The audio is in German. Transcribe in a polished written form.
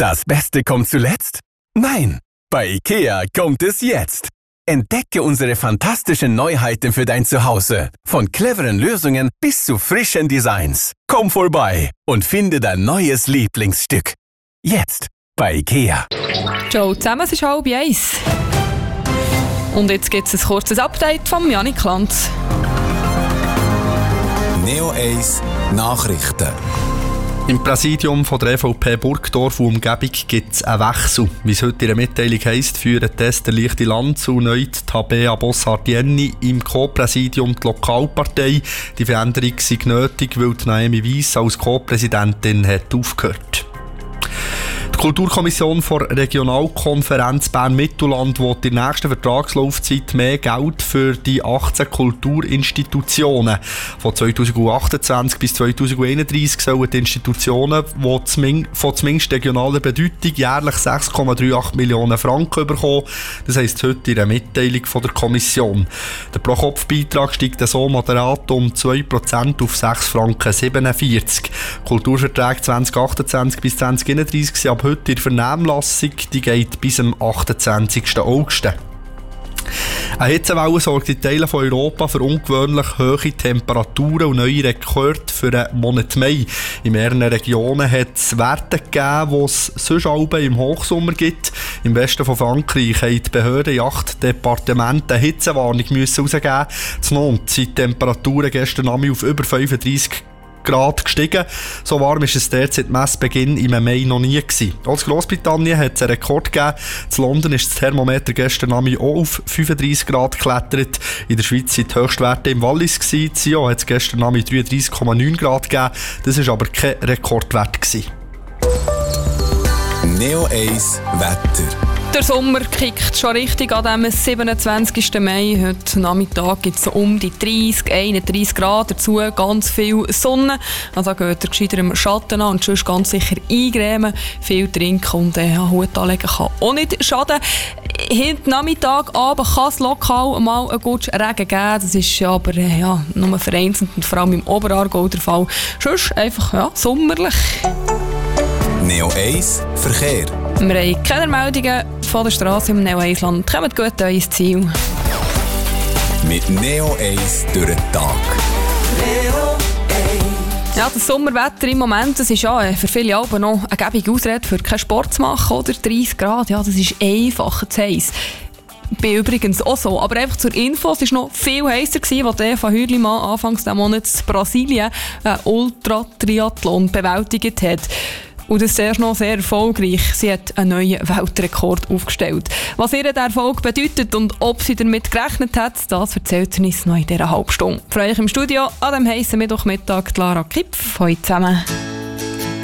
Das Beste kommt zuletzt? Nein, bei IKEA kommt es jetzt. Entdecke unsere fantastischen Neuheiten für dein Zuhause. Von cleveren Lösungen bis zu frischen Designs. Komm vorbei und finde dein neues Lieblingsstück. Jetzt bei IKEA. Ciao zusammen, es ist 12:30. Und jetzt gibt es ein kurzes Update von Janik Lanz. Neo 1 Nachrichten. Im Präsidium von der EVP Burgdorf und Umgebung gibt es einen Wechsel. Wie es heute in der Mitteilung heisst, führen Esther Lichti-Lanz und neu Tabea Bossardienni im Co-Präsidium die Lokalpartei. Die Veränderung sei nötig, weil Naomi Weiss als Co-Präsidentin hat aufgehört. Die Kulturkommission der Regionalkonferenz Bern-Mittelland will in der nächsten Vertragslaufzeit mehr Geld für die 18 Kulturinstitutionen. Von 2028 bis 2031 sollen die Institutionen, die von zumindest regionaler Bedeutung jährlich 6,38 Millionen Franken bekommen. Das heisst heute in einer Mitteilung von der Kommission. Der Pro-Kopf-Beitrag steigt so moderat um 2% auf 6,47 Franken. Kulturverträge 2028 bis 2031 sind ab heute in der Vernehmlassung, die geht bis am 28. August. Eine Hitzewelle sorgt in Teilen von Europa für ungewöhnlich hohe Temperaturen und neue Rekorde für den Monat Mai. In mehreren Regionen hat es Werte gegeben, die es sonst im Hochsommer gibt. Im Westen von Frankreich haben die Behörden in 8 Departementen eine Hitzewarnung rausgeben. Zu Nantes sind die Temperaturen gestern Abend auf über 35 Grad gestiegen. So warm ist es dort seit Messbeginn im Mai noch nie gewesen. Auch in Grossbritannien hat es einen Rekord gegeben. In London ist das Thermometer gestern Abend auch auf 35 Grad geklettert. In der Schweiz sind die Höchstwerte im Wallis gewesen. In Sion hat es gestern Abend 33,9 Grad gegeben. Das war aber kein Rekordwert gewesen. Neo 1 Wetter. Der Sommer kickt schon richtig an diesem 27. Mai. Heute Nachmittag gibt es um die 30, 31 Grad. Dazu ganz viel Sonne. Also geht ihr gescheiter im Schatten an und sonst ganz sicher eingremen. Viel trinken und Hut anlegen kann auch nicht schaden. Heute Nachmittag, Abend kann es lokal mal einen guten Regen geben. Das ist aber nur vereinzelt und vor allem im Oberaargau der Fall. Sonst einfach sommerlich. Neo 1 Verkehr. Wir haben keine Meldungen von der Straße im Neo 1 Land. Kommt gut an ins Ziel. Mit Neo 1 durch den Tag. Neo 1. Ja, das Sommerwetter im Moment, das ist für viele Alben noch eine gäbige Ausrede, für keinen Sport zu machen. Oder 30 Grad, ja, das ist einfach zu heiß. Bin übrigens auch so. Aber einfach zur Info, es war noch viel heißer gewesen, als der von Hürlimann anfangs des Monats in Brasilien einen Ultra-Triathlon bewältigt hat. Und das ist noch sehr erfolgreich. Sie hat einen neuen Weltrekord aufgestellt. Was ihr der Erfolg bedeutet und ob sie damit gerechnet hat, das erzählt sie uns noch in dieser halben Stunde. Für euch im Studio an diesem heissen Mittwochmittag Lara Kipf. Hallo zusammen.